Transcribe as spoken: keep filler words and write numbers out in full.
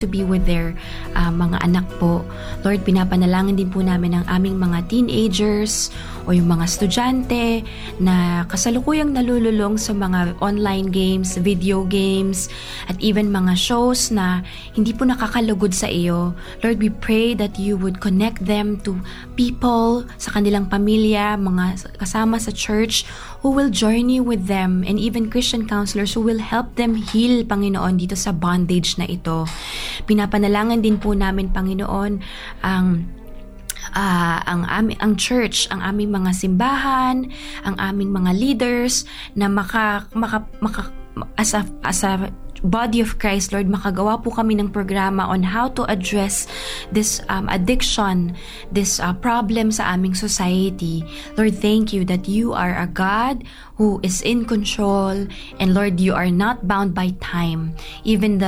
to be with their uh, mga anak po. Lord, pinapanalangin din po namin ang aming mga teenagers o yung mga estudyante na kasalukuyang nalululong sa mga online games, video games, at even mga shows na hindi po nakakalugod sa iyo. Lord, we pray that you would connect them to people sa kanilang pamilya, mga kasama sa church who will journey with them, and even Christian counselors who will help them heal, Panginoon, dito sa bondage na ito. Pinapanalangin din po namin, Panginoon, ang uh, ang aming ang church, ang aming mga simbahan, ang aming mga leaders na maka, maka, maka as a, as a body of Christ, Lord, makagawa po kami ng programa on how to address this um, addiction, this uh, problem sa aming society. Lord, thank you that you are a God who is in control, and Lord, you are not bound by time. Even the